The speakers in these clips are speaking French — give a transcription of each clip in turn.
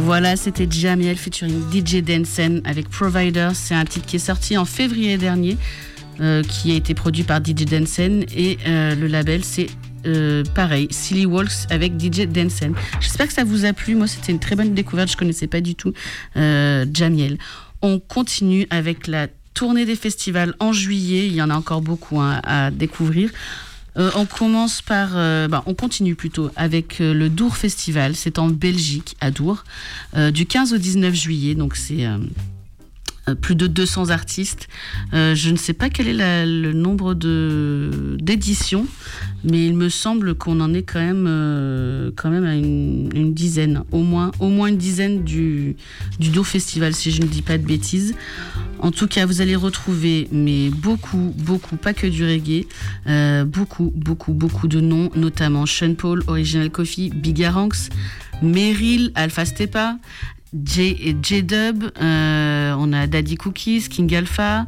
Voilà, c'était Jamiel featuring DJ Densen avec Provider. C'est un titre qui est sorti en février dernier, qui a été produit par DJ Densen et le label c'est pareil, Silly Walks avec DJ Densen. J'espère que ça vous a plu. Moi, c'était une très bonne découverte. Je connaissais pas du tout Jamiel. On continue avec la tournée des festivals en juillet. Il y en a encore beaucoup à découvrir. On commence par, on continue plutôt avec le Dour Festival. C'est en Belgique, à Dour, du 15 au 19 juillet. Donc c'est plus de 200 artistes. Je ne sais pas quel est le nombre d'éditions, mais il me semble qu'on en est quand même à une dizaine, au moins une dizaine du Dour Festival, si je ne dis pas de bêtises. En tout cas, vous allez retrouver beaucoup, pas que du reggae, beaucoup de noms, notamment Sean Paul, Original Coffee, Bigaranx, Meryl, Alpha Stepa, J-Dub, on a Daddy Cookies, King Alpha,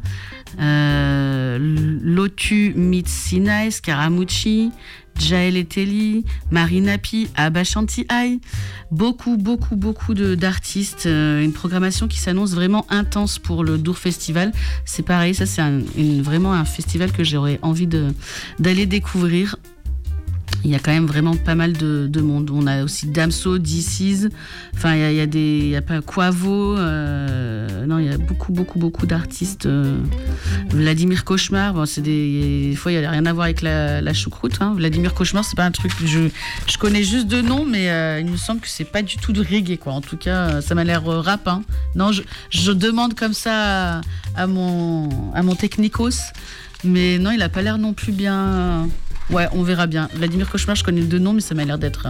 Lotu meets Sinai, Scaramucci, Jael Eteli, Marinapi, Abba Shanti Ai. Beaucoup d'artistes. Une programmation qui s'annonce vraiment intense pour le Dour Festival. C'est pareil, ça c'est vraiment un festival que j'aurais envie d'aller découvrir. Il y a quand même vraiment pas mal de monde. On a aussi Damso, DC's, enfin il y a pas Quavo, non il y a beaucoup d'artistes. Vladimir Cauchemar, bon, des fois il y a rien à voir avec la choucroute. Hein. Vladimir Cauchemar, c'est pas un truc que je connais juste de nom, mais il me semble que c'est pas du tout de reggae quoi. En tout cas, ça m'a l'air rap. Hein. Non, je demande comme ça à mon technicos, mais non, il a pas l'air non plus bien. Ouais, on verra bien. Vladimir Cauchemar, je connais le deux noms, mais ça m'a l'air d'être...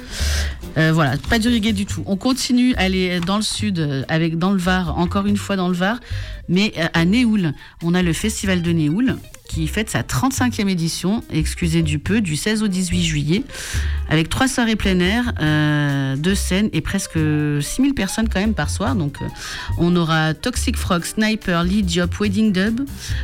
voilà, pas du reggae du tout. On continue à aller dans le sud, dans le Var, encore une fois dans le Var, mais à Néoul. On a le festival de Néoul qui fête sa 35e édition, excusez du peu, du 16 au 18 juillet, avec 3 soirées plein air, 2 scènes et presque 6000 personnes quand même par soir. Donc on aura Toxic Frog, Sniper, Lee Diop, Wedding Dub,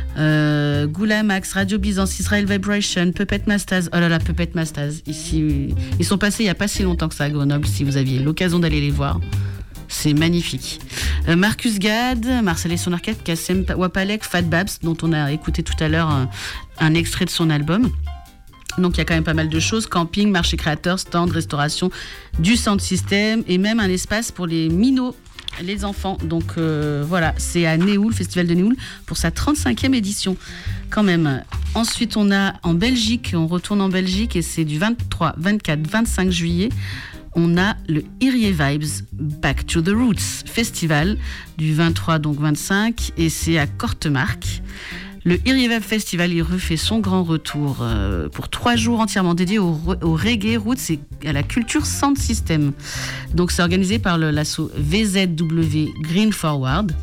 Goula Max, Radio Byzance, Israel Vibration, Puppet Mastaz. Oh là là, Puppet Mastaz. Ici, ils sont passés il n'y a pas si longtemps que ça à Grenoble, si vous aviez l'occasion d'aller les voir. C'est magnifique. Marcus Gad, Marcel et son Arcade, Kassem Wapalek, Fat Babs, dont on a écouté tout à l'heure un extrait de son album. Donc il y a quand même pas mal de choses. Camping, marché créateur, stand, restauration, du sound system et même un espace pour les minots, les enfants. Donc voilà, c'est à Néoul, Festival de Néoul, pour sa 35e édition. Quand même. Ensuite, on a en Belgique, on retourne en Belgique et c'est du 23, 24, 25 juillet. On a le Irie Vibes Back to the Roots Festival du 23 donc 25 et c'est à Kortemark. Le Irie Vibes Festival, il refait son grand retour pour 3 jours entièrement dédiés au reggae, roots et à la culture sound system. Donc c'est organisé par l'asso VZW Green Forward.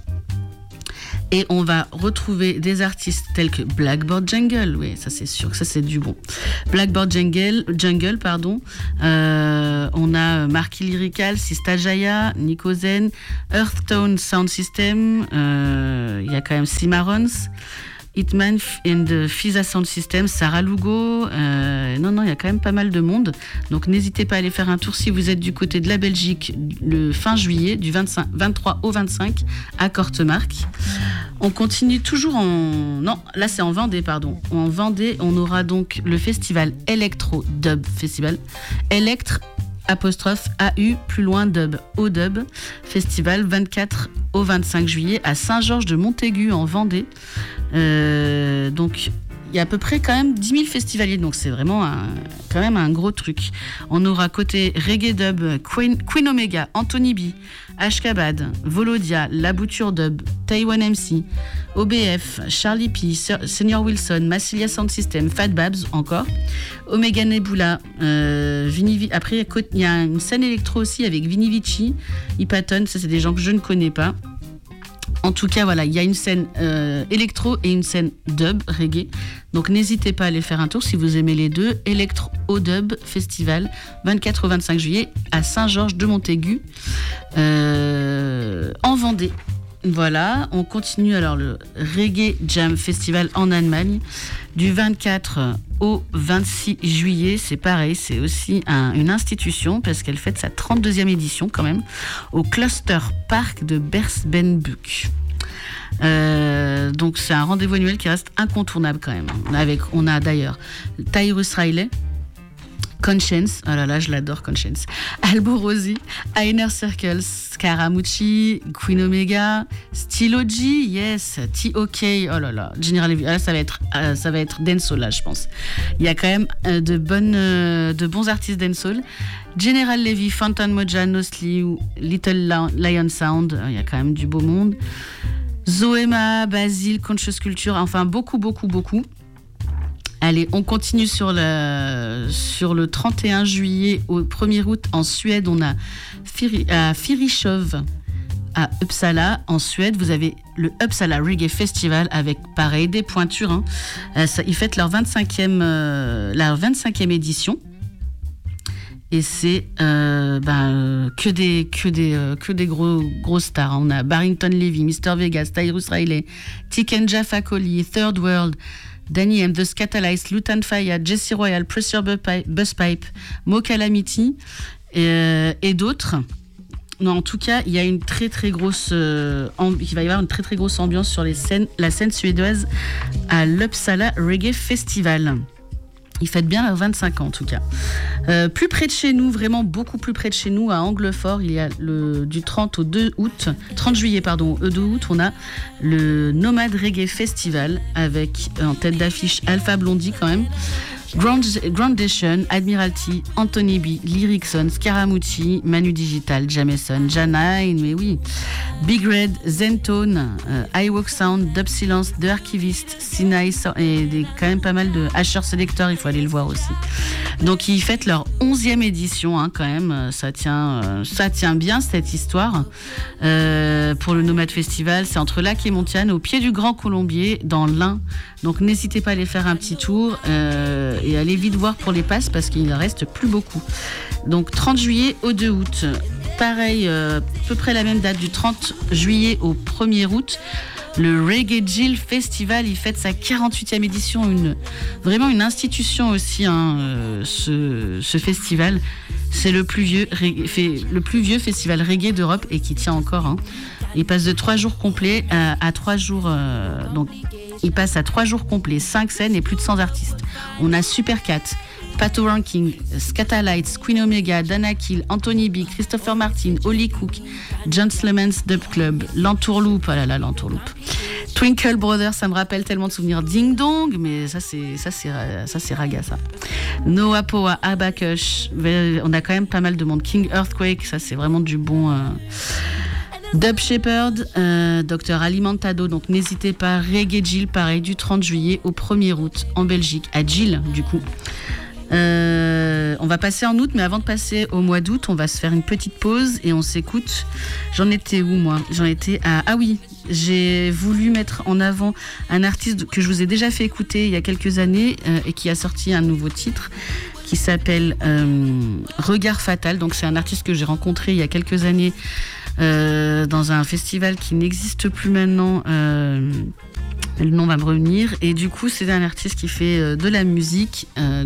Et on va retrouver des artistes tels que Blackboard Jungle, oui, ça c'est sûr que ça c'est du bon. Blackboard Jungle, on a Marky Lyrical, Sista Jaya, Nico Zen, Earthtone Sound System, il y a quand même Cimarrons, Hitman and Fisa Sound System, Sarah Lugo, il y a quand même pas mal de monde. Donc n'hésitez pas à aller faire un tour si vous êtes du côté de la Belgique le fin juillet, du 23 au 25 à Kortemark. On continue toujours là c'est en Vendée, pardon. En Vendée, on aura donc le festival Electro Dub Festival. Apostrophe AU, plus loin dub, au dub, festival 24 au 25 juillet à Saint-Georges de Montaigu en Vendée. Donc il y a à peu près quand même 10 000 festivaliers, donc c'est vraiment quand même un gros truc. On aura côté reggae dub, Queen Omega, Anthony B, Ashkabad, Volodia, La Bouture Dub, Taiwan MC, OBF, Charlie P, Senior Wilson, Massilia Sound System, Fat Babs encore, Omega Nebula, après il y a une scène électro aussi avec Vinny Vici, Ipaton, ça c'est des gens que je ne connais pas. En tout cas, voilà, il y a une scène électro et une scène dub, reggae. Donc, n'hésitez pas à aller faire un tour si vous aimez les deux. Electro Dub Festival, 24 au 25 juillet, à Saint-Georges de Montaigu, en Vendée. Voilà, on continue alors le Reggae Jam Festival en Allemagne, du 24 au 26 juillet. C'est pareil, c'est aussi une institution parce qu'elle fête sa 32e édition quand même au Cluster Park de Bersenbuk. Donc c'est un rendez-vous annuel qui reste incontournable quand même. On a d'ailleurs Tyrus Riley, Conscience, oh là là, je l'adore Conscience, Alborosi, Inner Circle, Scaramucci, Queen Omega, Stilogy, yes, T.O.K, oh là là, General Levy, ça va être dancehall là, je pense. Il y a quand même de bons artistes dancehall. General Levy, Phantom Moja, Nosli, Little Lion Sound, il y a quand même du beau monde. Zoema, Basile, Conscious Culture, enfin beaucoup. Allez, on continue sur le 31 juillet au 1er août en Suède. On a à Fyrishof à Uppsala. En Suède, vous avez le Uppsala Reggae Festival avec, pareil, des pointures. Ils fêtent leur 25e édition. Et c'est que des gros stars. On a Barrington Levy, Mr. Vegas, Tyrus Riley, Tikenja Fakoli, Third World, Danny M, The Scatalites, Lutan Fyah, Jesse Royal, Pressure Busspipe, Mo Calamity et d'autres. Non, en tout cas, il y a une très grosse, il va y avoir une très grosse ambiance sur la scène suédoise à l'Uppsala Reggae Festival. Ils fêtent bien leurs 25 ans en tout cas. Plus près de chez nous, vraiment beaucoup plus près de chez nous, à Anglefort, il y a du 30 juillet au 2 août, on a le Nomad Reggae Festival avec en tête d'affiche Alpha Blondie quand même. Groundation, Admiralty, Anthony B, Lyricson, Scaramucci, Manu Digital, Jameson, Janine, mais oui, Big Red, Zentone, iWalk Sound, Dub Silence, The Archivist, Sinai et quand même pas mal de Asher Selector, il faut aller le voir aussi. Donc ils fêtent leur 11e édition quand même, ça tient bien cette histoire. Pour le Nomad Festival, c'est entre Lac et Montiane, au pied du Grand Colombier, dans l'Ain. Donc n'hésitez pas à aller faire un petit tour et allez vite voir pour les passes parce qu'il ne reste plus beaucoup. Donc 30 juillet au 2 août. Pareil, à peu près la même date, du 30 juillet au 1er août. Le Reggae Jill Festival, il fête sa 48e édition, vraiment une institution aussi, ce festival. C'est le plus vieux festival reggae d'Europe et qui tient encore. Il passe de 3 jours complets à 3 jours. Donc, il passe à 3 jours complets, 5 scènes et plus de 100 artistes. On a Supercat, Pato Ranking, Scatalites, Queen Omega, Dana Kill, Anthony B, Christopher Martin, Holly Cook, John Slemans Dub Club, L'Entourloupe, oh là là, L'Entourloupe. Twinkle Brothers, ça me rappelle tellement de souvenirs. Ding Dong, mais ça c'est raga ça. Noah Poa, Abakush, on a quand même pas mal de monde. King Earthquake, ça c'est vraiment du bon. Dub Shepherd, Dr Alimentado, donc n'hésitez pas. Reggae Jill, pareil, du 30 juillet au 1er août en Belgique, à Jill du coup. On va passer en août, mais avant de passer au mois d'août, on va se faire une petite pause et on s'écoute. J'en étais où moi ? J'en étais à... Ah oui, j'ai voulu mettre en avant un artiste que je vous ai déjà fait écouter il y a quelques années et qui a sorti un nouveau titre qui s'appelle Regard Fatal. Donc c'est un artiste que j'ai rencontré il y a quelques années dans un festival qui n'existe plus maintenant. Le nom va me revenir. Et du coup, c'est un artiste qui fait de la musique,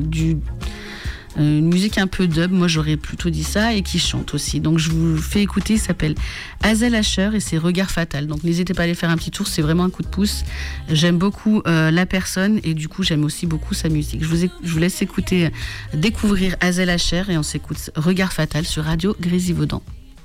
une musique un peu dub, moi j'aurais plutôt dit ça, et qui chante aussi. Donc je vous fais écouter, il s'appelle Hazel Asher et c'est Regard Fatal. Donc n'hésitez pas à aller faire un petit tour, c'est vraiment un coup de pouce. J'aime beaucoup la personne et du coup j'aime aussi beaucoup sa musique. Je vous laisse écouter, découvrir Hazel Asher et on s'écoute Regard Fatal sur Radio Grésivaudan.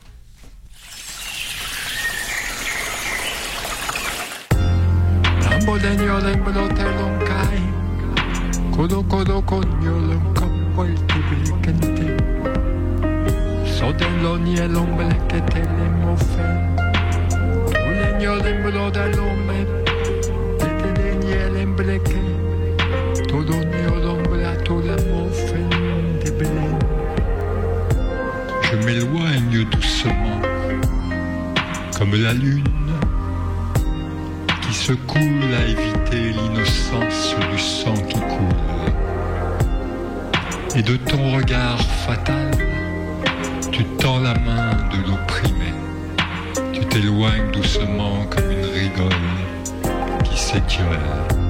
Sotelloni e l'ombre che te le moffe, un legno d'embro dall'ome, e te legni e l'embre che, todo mio d'ombra, to la moffe de blé. Je m'éloigne doucement, comme la lune, qui se coule à éviter l'innocence du sang qui coule. Et de ton regard fatal, tu tends la main de l'opprimé. Tu t'éloignes doucement comme une rigole qui s'étiole.